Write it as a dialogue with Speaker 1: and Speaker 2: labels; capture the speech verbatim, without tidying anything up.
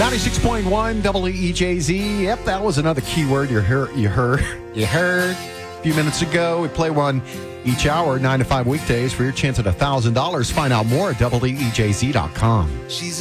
Speaker 1: ninety-six point one W E J Z. Yep, that was another keyword you heard. You heard. You heard a few minutes ago. We play one each hour, nine to five weekdays, for your chance at one thousand dollars. Find out more at W E J Z dot com.
Speaker 2: She's